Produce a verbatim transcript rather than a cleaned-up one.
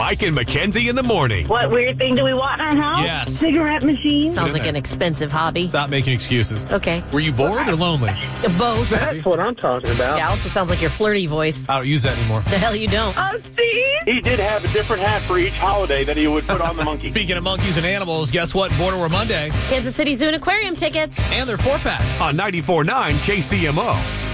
Mike and Mackenzie in the morning. What weird thing do we want in our house? Yes. Cigarette machine? Sounds like an expensive hobby. Stop making excuses. Okay. Were you bored or lonely? Both. That's what I'm talking about. Yeah, also sounds like your flirty voice. I don't use that anymore. The hell you don't. Oh, Steve? He did have a different hat for each holiday that he would put on the monkey. Speaking of monkeys and animals, guess what? Border War Monday. Kansas City Zoo and Aquarium tickets. And their four packs. On ninety-four point nine K C M O.